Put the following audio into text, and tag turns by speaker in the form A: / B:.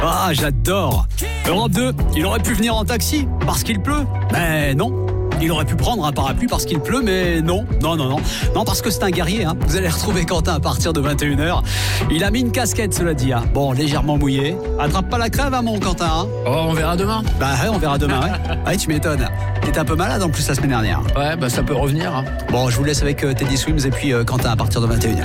A: Ah, j'adore. Europe 2, il aurait pu venir en taxi parce qu'il pleut. Mais non. Il aurait pu prendre un parapluie parce qu'il pleut, mais non. Non, parce que c'est un guerrier. Vous allez retrouver Quentin à partir de 21h. Il a mis une casquette, cela dit. Bon, légèrement mouillé. Attrape pas la crève, mon Quentin.
B: Oh, on verra demain.
A: Bah ouais, on verra demain, ouais. Ouais, tu m'étonnes. T'étais un peu malade en plus la semaine dernière.
B: Ouais, bah ça peut revenir.
A: Bon, je vous laisse avec Teddy Swims et puis Quentin à partir de 21h.